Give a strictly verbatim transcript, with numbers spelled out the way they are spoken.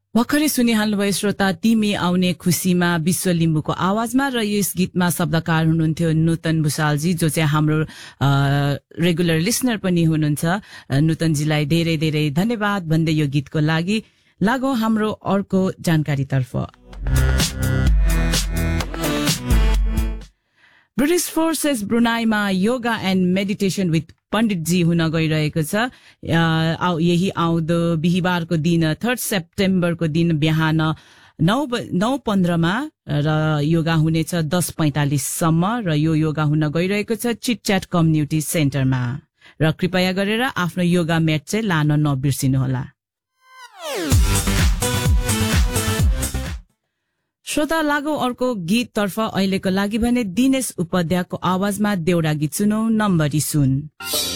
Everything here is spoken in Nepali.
भर्खरै सुनिहाल्नुभयो श्रोता, तिमी आउने खुसीमा विश्व लिम्बूको आवाजमा, र यस गीतमा शब्दकार हुनुहुन्थ्यो नूतन भुसालजी, जो चाहिँ हाम्रो रेगुलर लिसनर पनि हुनुहुन्छ। नूतनजीलाई धेरै धेरै धन्यवाद भन्दै यो गीतको लागि लागौ हाम्रो अर्को जानकारीतर्फ। British forces ब्रुनाईमा yoga and meditation with पण्डितजी हुन गइरहेको छ। यही आउँदो बिहिबारको दिन थर्ड सेप्टेम्बरको दिन बिहान नौ नौ पन्ध्रमा र योगा हुनेछ दस पैंतालिससम्म, र यो योगा हुन गइरहेको छ चिटच्याट कम्युनिटी सेन्टरमा। र कृपया गरेर आफ्नो योगा म्याट चाहिँ लान नबिर्सिनुहोला। श्रोता, लागौ अर्को गीततर्फ। अहिलेको लागि भने दिनेश उपाध्यायको आवाजमा देउडा गीत सुनौ, नम्बरी सुन।